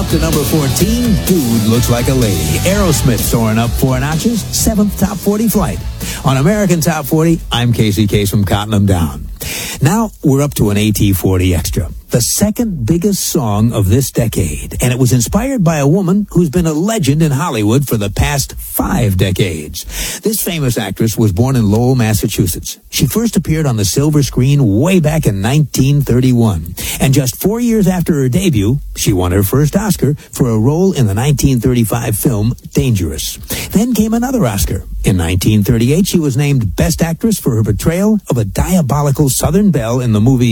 up to number 14, Dude Looks Like a Lady. Aerosmith soaring up 4 notches, 7th top 40 flight. On American Top 40, I'm Casey Case from counting them down. Now we're up to an AT40 Extra, the second biggest song of this decade, and it was inspired by a woman who's been a legend in Hollywood for the past 5 decades. This famous actress was born in Lowell, Massachusetts. She first appeared on the silver screen way back in 1931, and just 4 years after her debut, she won her first Oscar for a role in the 1935 film Dangerous. Then came another Oscar. In 1938, she was named Best Actress for her portrayal of a diabolical Southern belle in the movie